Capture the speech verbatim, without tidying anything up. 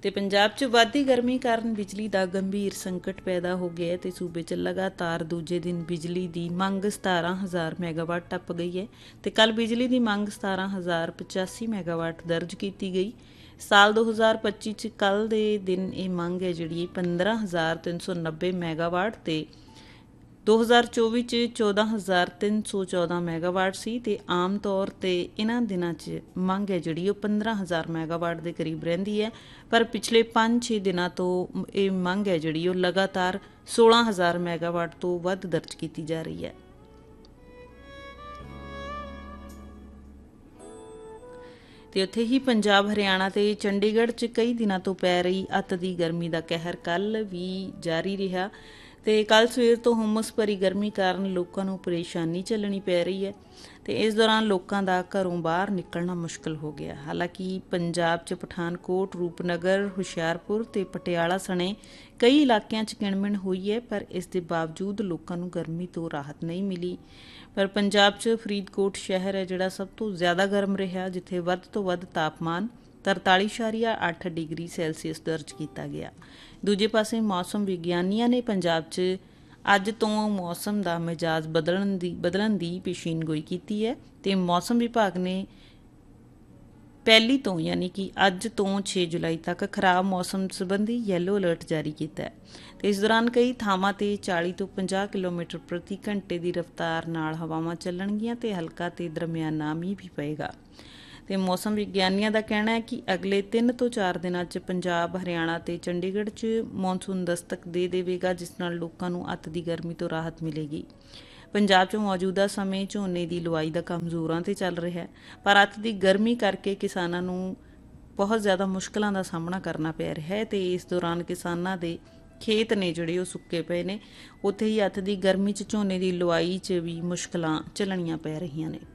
ਤੇ ਪੰਜਾਬ 'ਚ ਵੱਧਦੀ ਗਰਮੀ ਕਾਰਨ ਬਿਜਲੀ ਦਾ ਗੰਭੀਰ ਸੰਕਟ ਪੈਦਾ ਹੋ ਗਿਆ ਤੇ ਸੂਬੇ 'ਚ ਲਗਾਤਾਰ ਦੂਜੇ ਦਿਨ ਬਿਜਲੀ ਦੀ ਮੰਗ ਸਤਾਰਾਂ ਹਜ਼ਾਰ ਮੈਗਾਵਾਟ ਟੱਪ ਗਈ ਹੈ ਤੇ ਕੱਲ ਬਿਜਲੀ ਦੀ ਮੰਗ ਸਤਾਰਾਂ ਹਜ਼ਾਰ ਪਚਾਸੀ ਮੈਗਾਵਾਟ ਦਰਜ ਕੀਤੀ ਗਈ। ਸਾਲ ਦੋ ਹਜ਼ਾਰ ਪੱਚੀ 'ਚ ਕੱਲ੍ਹ ਦੇ ਦਿਨ ਇਹ ਮੰਗ ਹੈ ਜਿਹੜੀ ਪੰਦਰਾਂ ਹਜ਼ਾਰ ਤਿੰਨ ਸੌ ਨੱਬੇ ਮੈਗਾਵਾਟ ਤੇ ਦੋ ਹਜ਼ਾਰ ਚੌਵੀ 'ਚ ਚੌਦਾਂ ਹਜ਼ਾਰ ਤਿੰਨ ਸੌ ਚੌਦਾਂ ਮੈਗਾਵਾਟ ਸੀ ਤੇ ਆਮ ਤੌਰ 'ਤੇ ਇਹਨਾਂ ਦਿਨਾਂ 'ਚ ਮੰਗ ਹੈ ਜਿਹੜੀ ਉਹ ਪੰਦਰਾਂ ਹਜ਼ਾਰ ਮੈਗਾਵਾਟ ਦੇ ਕਰੀਬ ਰਹਿੰਦੀ ਹੈ, ਪਰ ਪਿਛਲੇ ਪੰਜ ਛੇ ਦਿਨਾਂ ਤੋਂ ਇਹ ਮੰਗ ਹੈ ਜਿਹੜੀ ਉਹ ਲਗਾਤਾਰ ਸੋਲਾਂ ਹਜ਼ਾਰ ਮੈਗਾਵਾਟ ਤੋਂ ਵੱਧ ਦਰਜ ਕੀਤੀ ਜਾ ਰਹੀ ਹੈ। ਤੇ ਉੱਥੇ ਹੀ ਪੰਜਾਬ, ਹਰਿਆਣਾ ਤੇ ਚੰਡੀਗੜ੍ਹ 'ਚ ਕਈ ਦਿਨਾਂ ਤੋਂ ਪੈ ਰਹੀ ਅੱਤ ਦੀ ਗਰਮੀ ਦਾ ਕਹਿਰ ਕੱਲ੍ਹ ਵੀ ਜਾਰੀ ਰਿਹਾ ਤੇ ਕੱਲ੍ਹ ਸਵੇਰ ਤੋਂ ਹੁਮਸ ਭਰੀ ਗਰਮੀ ਕਾਰਨ ਲੋਕਾਂ ਨੂੰ ਪਰੇਸ਼ਾਨੀ ਝੱਲਣੀ ਪੈ ਰਹੀ ਹੈ ਤੇ ਇਸ ਦੌਰਾਨ ਲੋਕਾਂ ਦਾ ਘਰੋਂ ਬਾਹਰ ਨਿਕਲਣਾ ਮੁਸ਼ਕਲ ਹੋ ਗਿਆ। ਹਾਲਾਂਕਿ ਪੰਜਾਬ 'ਚ ਪਠਾਨਕੋਟ, ਰੂਪਨਗਰ, ਹੁਸ਼ਿਆਰਪੁਰ ਤੇ ਪਟਿਆਲਾ ਸਣੇ ਕਈ ਇਲਾਕਿਆਂ 'ਚ ਕਿਣਮਿਣ ਹੋਈ ਹੈ, ਪਰ ਇਸ ਦੇ ਬਾਵਜੂਦ ਲੋਕਾਂ ਨੂੰ ਗਰਮੀ ਤੋਂ ਰਾਹਤ ਨਹੀਂ ਮਿਲੀ। ਪਰ ਪੰਜਾਬ 'ਚ ਫਰੀਦਕੋਟ ਸ਼ਹਿਰ ਹੈ ਜਿਹੜਾ ਸਭ ਤੋਂ ਜ਼ਿਆਦਾ ਗਰਮ ਰਿਹਾ, ਜਿੱਥੇ ਵੱਧ ਤੋਂ ਵੱਧ ਤਾਪਮਾਨ ਤਰਤਾਲੀ ਇਸ਼ਾਰੀਆ ਅੱਠ ਡਿਗਰੀ ਸੈਲਸੀਅਸ ਦਰਜ ਕੀਤਾ ਗਿਆ। ਦੂਜੇ ਪਾਸੇ ਮੌਸਮ ਵਿਗਿਆਨੀਆਂ ਨੇ ਪੰਜਾਬ 'ਚ ਅੱਜ ਤੋਂ ਮੌਸਮ ਦਾ ਮਿਜਾਜ਼ ਬਦਲਣ ਦੀ ਬਦਲਣ ਦੀ ਪੇਸ਼ੀਨਗੋਈ ਕੀਤੀ ਹੈ ਤੇ ਮੌਸਮ ਵਿਭਾਗ ਨੇ ਪਹਿਲੀ ਤੋਂ ਯਾਨੀ ਕਿ ਅੱਜ ਤੋਂ ਛੇ ਜੁਲਾਈ ਤੱਕ ਖਰਾਬ ਮੌਸਮ ਸੰਬੰਧੀ ਯੈਲੋ ਅਲਰਟ ਜਾਰੀ ਕੀਤਾ ਹੈ ਤੇ ਇਸ ਦੌਰਾਨ ਕਈ ਥਾਵਾਂ ਤੇ ਚਾਲੀ ਤੋਂ ਪੰਜਾਹ ਕਿਲੋਮੀਟਰ ਪ੍ਰਤੀ ਘੰਟੇ ਦੀ ਰਫ਼ਤਾਰ ਨਾਲ ਹਵਾਵਾਂ ਚੱਲਣਗੀਆਂ ਤੇ ਹਲਕਾ ਤੇ ਦਰਮਿਆਨਾ ਮੀਂਹ ਵੀ ਪਏਗਾ। ਤੇ ਮੌਸਮ ਵਿਗਿਆਨੀਆਂ ਦਾ ਕਹਿਣਾ ਹੈ ਕਿ ਅਗਲੇ ਤਿੰਨ ਤੋਂ ਚਾਰ ਦਿਨਾਂ 'ਚ ਪੰਜਾਬ, ਹਰਿਆਣਾ ਤੇ ਚੰਡੀਗੜ੍ਹ 'ਚ ਮੌਨਸੂਨ ਦਸਤਕ ਦੇ ਦੇਵੇਗਾ, ਜਿਸ ਨਾਲ ਲੋਕਾਂ ਨੂੰ ਅੱਤ ਦੀ ਗਰਮੀ ਤੋਂ ਰਾਹਤ ਮਿਲੇਗੀ। ਪੰਜਾਬ 'ਚ ਮੌਜੂਦਾ ਸਮੇਂ ਝੋਨੇ ਦੀ ਲੁਆਈ ਦਾ ਕੰਮ ਜ਼ੋਰਾਂ 'ਤੇ ਚੱਲ ਰਿਹਾ ਹੈ, ਪਰ ਅੱਤ ਦੀ ਗਰਮੀ ਕਰਕੇ ਕਿਸਾਨਾਂ ਨੂੰ ਬਹੁਤ ਜ਼ਿਆਦਾ ਮੁਸ਼ਕਲਾਂ ਦਾ ਸਾਹਮਣਾ ਕਰਨਾ ਪੈ ਰਿਹਾ ਹੈ ਤੇ ਇਸ ਦੌਰਾਨ ਕਿਸਾਨਾਂ ਦੇ ਖੇਤ ਨੇ ਜਿਹੜੇ ਉਹ ਸੁੱਕੇ ਪਏ ਨੇ। ਉੱਥੇ ਹੀ ਅੱਤ ਦੀ ਗਰਮੀ 'ਚ ਝੋਨੇ ਦੀ ਲੁਆਈ 'ਚ ਵੀ ਮੁਸ਼ਕਲਾਂ ਝੱਲਣੀਆਂ ਪੈ ਰਹੀਆਂ ਨੇ।